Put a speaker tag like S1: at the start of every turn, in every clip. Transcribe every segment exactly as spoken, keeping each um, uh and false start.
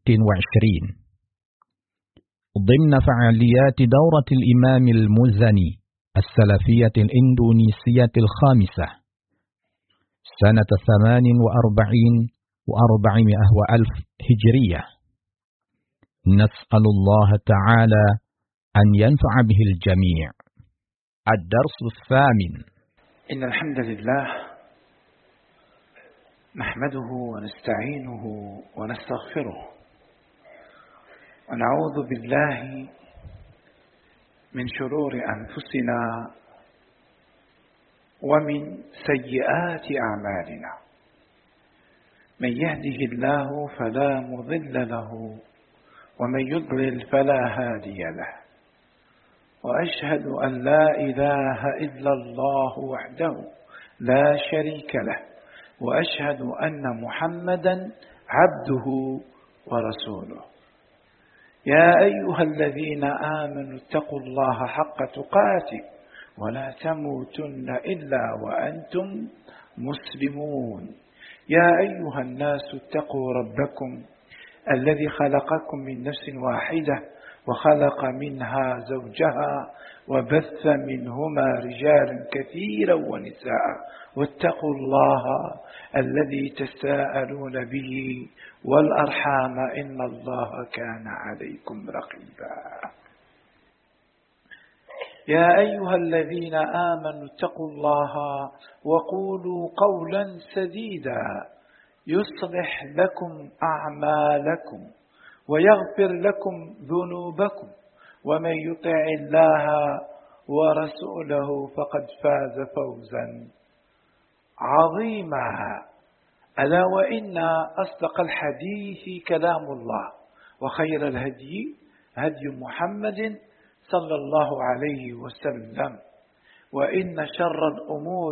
S1: وعشرين ضمن فعاليات دورة الإمام المزني السلفية الإندونيسية الخامسة سنة ثمان وأربعين وأربعمائة وألف هجرية. نسأل الله تعالى أن ينفع به الجميع. الدرس الثامن.
S2: إن الحمد لله نحمده ونستعينه ونستغفره ونعوذ بالله من شرور أنفسنا ومن سيئات أعمالنا. من يهده الله فلا مضل له ومن يضلل فلا هادي له، وأشهد أن لا إله إلا الله وحده لا شريك له، وأشهد أن محمدا عبده ورسوله. يا أيها الذين آمنوا اتقوا الله حق تقاته ولا تموتن إلا وأنتم مسلمون. يا أيها الناس اتقوا ربكم الذي خلقكم من نفس واحدة وخلق منها زوجها وبث منهما رجالا كثيرا ونساء، واتقوا الله الذي تساءلون به والأرحام إن الله كان عليكم رقيبا. يا أيها الذين آمنوا اتقوا الله وقولوا قولا سديدا يصلح لكم أعمالكم ويغفر لكم ذنوبكم، ومن يطع الله ورسوله فقد فاز فوزا عظيما. ألا وإن أصدق الحديث كلام الله، وخير الهدي هدي محمد صلى الله عليه وسلم، وإن شر الأمور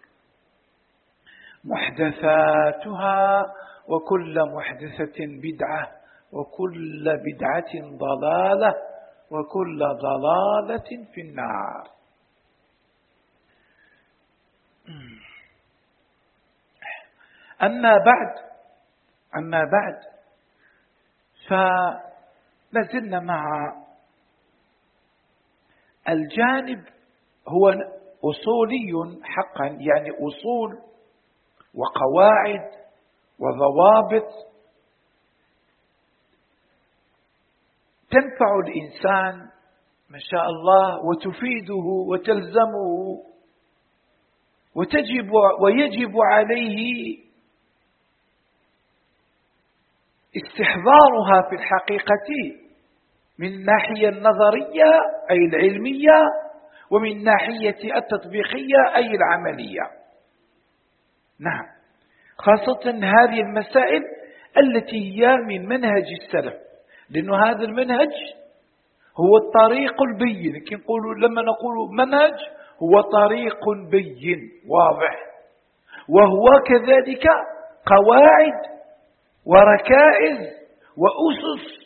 S2: محدثاتها، وكل محدثة بدعة، وكل بدعة ضلالة، وكل ضلالة في النار. أما بعد أما بعد فلازلنا مع الجانب هو أصولي حقا، يعني أصول وقواعد وضوابط تنفع الإنسان ما شاء الله وتفيده وتلزمه، وتجب ويجب عليه استحضارها في الحقيقة من الناحية النظرية أي العلمية، ومن الناحية التطبيقية أي العملية. نعم، خاصة هذه المسائل التي هي من منهج السلف، لأن هذا المنهج هو الطريق البين. لما نقول منهج هو طريق بين واضح، وهو كذلك قواعد وركائز وأسس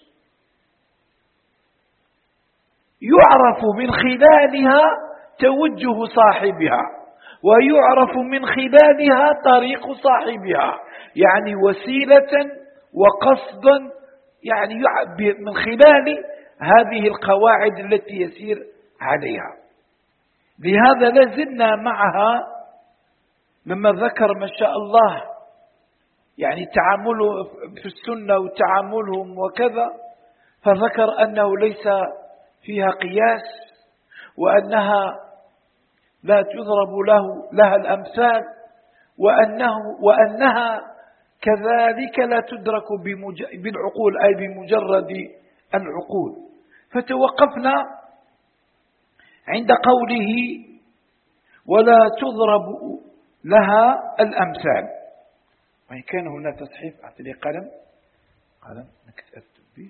S2: يعرف من خلالها توجه صاحبها، ويعرف من خلالها طريق صاحبها، يعني وسيلة وقصدا، يعني من خلال هذه القواعد التي يسير عليها. لهذا لازلنا معها مما ذكر ما شاء الله، يعني تعامله في السنة وتعاملهم وكذا، فذكر أنه ليس فيها قياس، وأنها لا تضرب له لها الأمثال، وأنه وأنها كذلك لا تدرك بالعقول أي بمجرد العقول. فتوقفنا عند قوله ولا تضرب لها الأمثال. وإن كان هنا تصحيف أعطي لي قلم قلم نكتب به.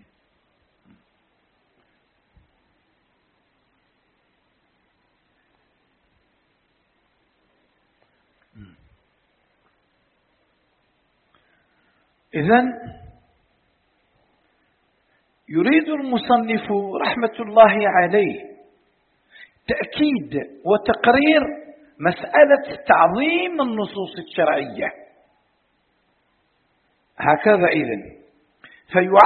S2: إذن يريد المصنف رحمة الله عليه تأكيد وتقرير مسألة تعظيم النصوص الشرعية. هكذا إذن